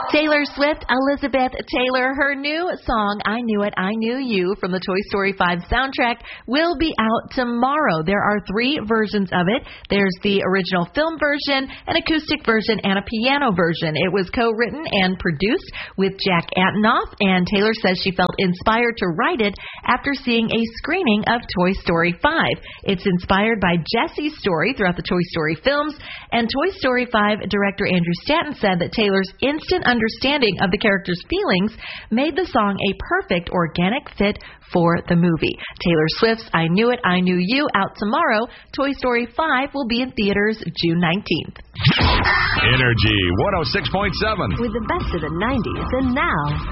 Taylor Swift, Elizabeth Taylor, her new song, I Knew It, I Knew You, from the Toy Story 5 soundtrack, will be out tomorrow. There are 3 versions of it. There's the original film version, an acoustic version, and a piano version. It was co-written and produced with Jack Antonoff, and Taylor says she felt inspired to write it after seeing a screening of Toy Story 5. It's inspired by Jessie's story throughout the Toy Story films, and Toy Story 5 director Andrew Stanton said that Taylor's instant understanding of the character's feelings made the song a perfect organic fit for the movie. Taylor Swift's I Knew It, I Knew You, out tomorrow. Toy Story 5 will be in theaters June 19th. Energy 106.7. With the best of the 90s and now.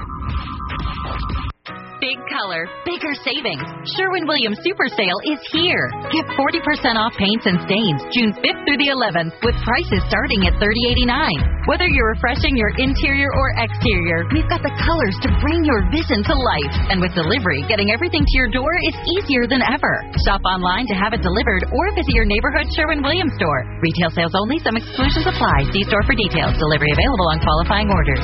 Big color, bigger savings. Sherwin-Williams Super Sale is here. Get 40% off paints and stains June 5th through the 11th with prices starting at $30.89. Whether you're refreshing your interior or exterior, we've got the colors to bring your vision to life. And with delivery, getting everything to your door is easier than ever. Shop online to have it delivered or visit your neighborhood Sherwin-Williams store. Retail sales only. Some exclusions apply. See store for details. Delivery available on qualifying orders.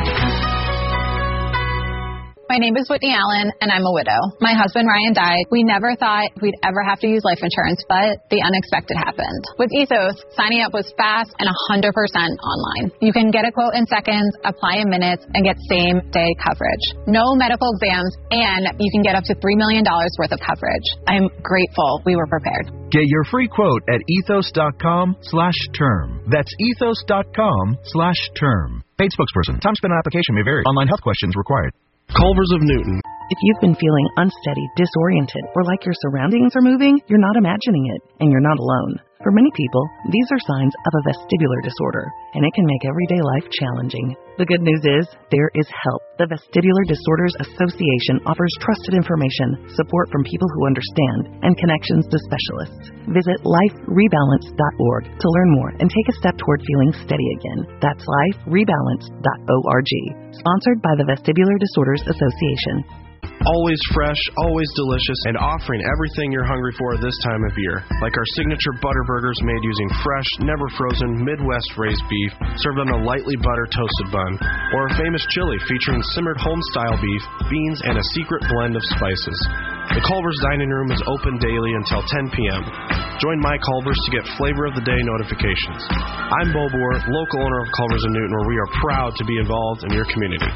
My name is Whitney Allen, and I'm a widow. My husband, Ryan, died. We never thought we'd ever have to use life insurance, but the unexpected happened. With Ethos, signing up was fast and 100% online. You can get a quote in seconds, apply in minutes, and get same-day coverage. No medical exams, and you can get up to $3 million worth of coverage. I'm grateful we were prepared. Get your free quote at ethos.com/term. That's ethos.com/term. Paid spokesperson. Time spent on application may vary. Online health questions required. Culvers of Newton. If you've been feeling unsteady, disoriented, or like your surroundings are moving, you're not imagining it, and you're not alone. For many people, these are signs of a vestibular disorder, and it can make everyday life challenging. The good news is, there is help. The Vestibular Disorders Association offers trusted information, support from people who understand, and connections to specialists. Visit liferebalance.org to learn more and take a step toward feeling steady again. That's liferebalance.org. Sponsored by the Vestibular Disorders Association. Always fresh, always delicious, and offering everything you're hungry for this time of year. Like our signature butter burgers made using fresh, never frozen, Midwest raised beef, served on a lightly buttered toasted bun. Or our famous chili featuring simmered home-style beef, beans, and a secret blend of spices. The Culver's Dining Room is open daily until 10 p.m. Join my Culver's to get Flavor of the Day notifications. I'm Bo Boer, local owner of Culver's in Newton, where we are proud to be involved in your community.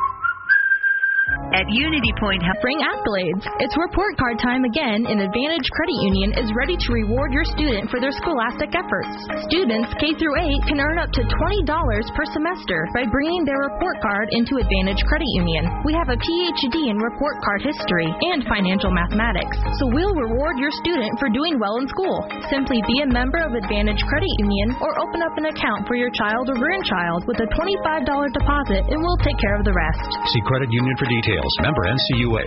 At Unity Point, bring accolades. It's report card time again, and Advantage Credit Union is ready to reward your student for their scholastic efforts. Students K through 8 can earn up to $20 per semester by bringing their report card into Advantage Credit Union. We have a PhD in report card history and financial mathematics, so we'll reward your student for doing well in school. Simply be a member of Advantage Credit Union or open up an account for your child or grandchild with a $25 deposit, and we'll take care of the rest. See Credit Union for details. Member NCUA.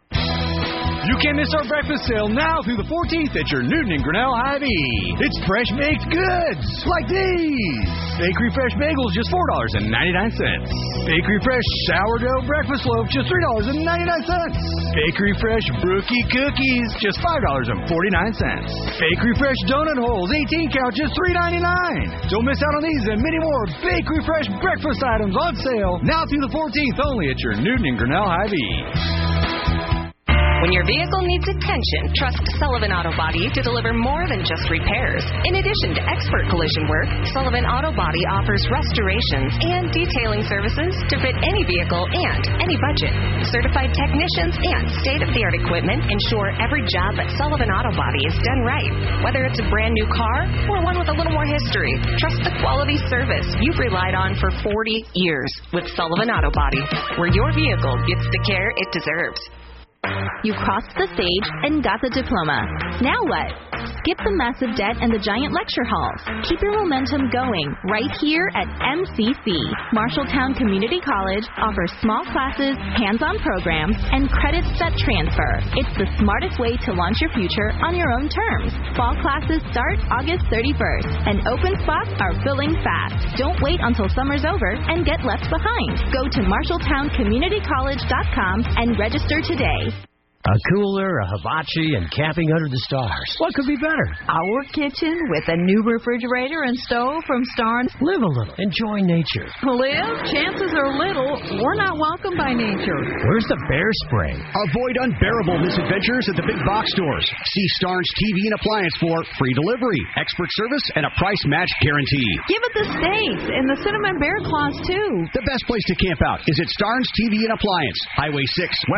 You can't miss our breakfast sale now through the 14th at your Newton and Grinnell Hy-Vee. It's fresh baked goods like these. Bakery Fresh Bagels, just $4.99. Bakery Fresh Sourdough Breakfast Loaf, just $3.99. Bakery Fresh Brookie Cookies, just $5.49. Bakery Fresh Donut Holes, 18 count, just $3.99. Don't miss out on these and many more Bakery Fresh breakfast items on sale now through the 14th only at your Newton and Grinnell Hy-Vee. When your vehicle needs attention, trust Sullivan Auto Body to deliver more than just repairs. In addition to expert collision work, Sullivan Auto Body offers restorations and detailing services to fit any vehicle and any budget. Certified technicians and state-of-the-art equipment ensure every job at Sullivan Auto Body is done right. Whether it's a brand new car or one with a little more history, trust the quality service you've relied on for 40 years with Sullivan Auto Body, where your vehicle gets the care it deserves. You crossed the stage and got the diploma. Now what? Skip the massive debt and the giant lecture halls. Keep your momentum going right here at MCC. Marshalltown Community College offers small classes, hands-on programs, and credits that transfer. It's the smartest way to launch your future on your own terms. Fall classes start August 31st, and open spots are filling fast. Don't wait until summer's over and get left behind. Go to MarshalltownCommunityCollege.com and register today. A cooler, a hibachi, and camping under the stars. What could be better? Our kitchen with a new refrigerator and stove from Starnes. Live a little. Enjoy nature. Live? Chances are little. We're not welcome by nature. Where's the bear spray? Avoid unbearable misadventures at the big box stores. See Starnes TV and Appliance for free delivery, expert service, and a price match guarantee. Give it the steaks and the cinnamon bear claws, too. The best place to camp out is at Starnes TV and Appliance, Highway 6.